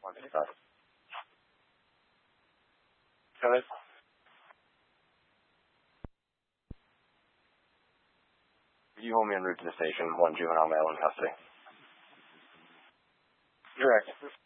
155. Go ahead. You hold me en route to the station. One juvenile male in custody. Direct.